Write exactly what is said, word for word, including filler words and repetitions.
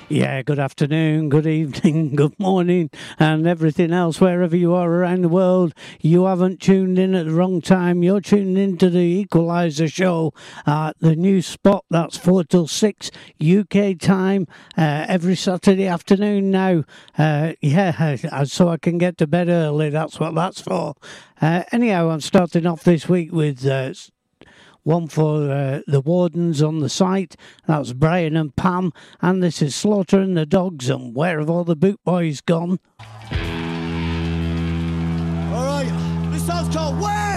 Yeah, good afternoon, good evening, good morning, and everything else, wherever you are around the world. You haven't tuned in at the wrong time. You're tuned into the Equaliser show at the new spot. That's four till six U K time uh, every Saturday afternoon now. Uh, yeah, so I can get to bed early. That's what that's for. Uh, anyhow, I'm starting off this week with Uh, one for uh, the Wardens on the site. That's Brian and Pam. And this is Slaughter and the Dogs and Where Have All the Boot Boys Gone? All right, this sounds called Where?